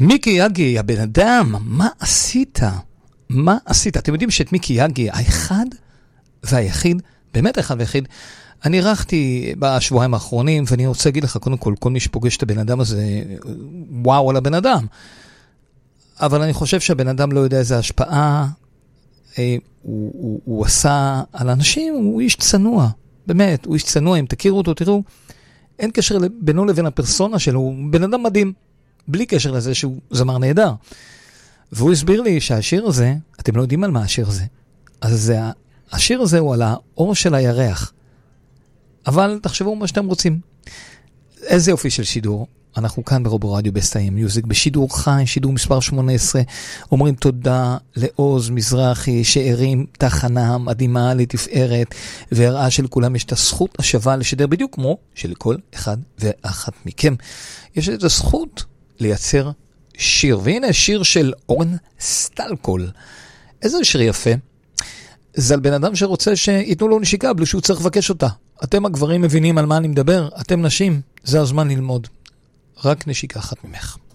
מיקי יגי, הבן אדם, מה עשית? מה עשית? אתם יודעים שאת מיקי יגי, האחד והיחיד, באמת האחד והיחיד, אני ערכתי בשבועיים האחרונים, ואני רוצה להגיד לך, קודם כל מי שפוגש את הבן אדם הזה, וואו על הבן אדם. אבל אני חושב שהבן אדם לא יודע איזה השפעה הוא עשה על אנשים, הוא איש צנוע, באמת, הוא איש צנוע, אם תכירו אותו, תראו, אין קשר בינו לבין הפרסונה שלו, הוא בן אדם מדהים, בלי קשר לזה שהוא זמר נהדר. והוא הסביר לי שהשיר הזה, אתם לא יודעים על מה השיר הזה, אז השיר הזה הוא על האור של הירח. אבל תחשבו מה שאתם רוצים. איזה יופי של שידור. אנחנו כאן ברובו רדיו בסטיים מיוזיק, בשידור חי, שידור מספר 18. אומרים תודה לעוז מזרחי, שהרים תחנה מדהימה לתפארת, והראה שלכולם יש את הזכות השווה לשדר בדיוק כמו שלכל אחד ואחת מכם. יש את הזכות לייצר שיר. והנה שיר של אורן סטלקול. איזה שיר יפה. זה על בן אדם שרוצה שיתנו לו נשיקה בלי שהוא צריך לבקש אותה. אתם הגברים מבינים על מה אני מדבר, אתם נשים, זה הזמן ללמוד. רק נשיקה אחת ממך.